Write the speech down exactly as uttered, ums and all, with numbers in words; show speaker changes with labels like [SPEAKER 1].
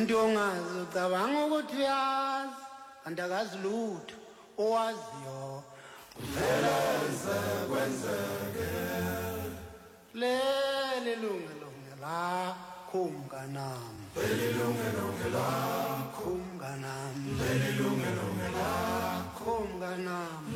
[SPEAKER 1] umuntu ongazi ucabanga ukuthi uyazi kanti akazi lutho owaziyo
[SPEAKER 2] vele kwenzeke
[SPEAKER 1] leli lungelo lakho mnganami
[SPEAKER 2] leli lungelo lakho
[SPEAKER 1] mnganami
[SPEAKER 2] leli lungelo lakho
[SPEAKER 1] mnganami